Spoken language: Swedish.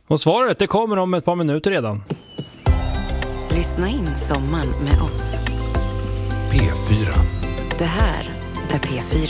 Och svaret, det kommer om ett par minuter redan. Lyssna in sommaren med oss. P4. Det här är P4.